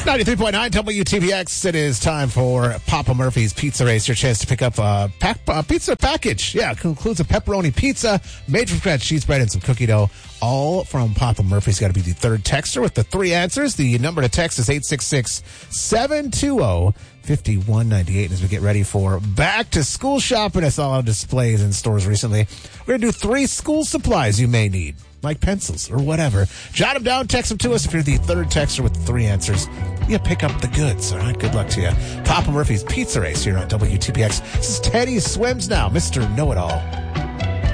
93.9 WTVX. It is time for Papa Murphy's Pizza Race. Your chance to pick up a pizza package. Yeah, it includes a pepperoni pizza, made from scratch cheese bread, and some cookie dough. All from Papa Murphy's. Got to be the third texter with the three answers. The number to text is 866-720-5198. As we get ready for back to school shopping, I saw on displays in stores recently. We're going to do 3 school supplies you may need, like pencils or whatever. Jot them down, text them to us. If you're the third texter with the 3 answers, you pick up the goods. All right, good luck to you. Papa Murphy's Pizza Race here on WTPX. This is Teddy Swims now, Mr. Know-It-All.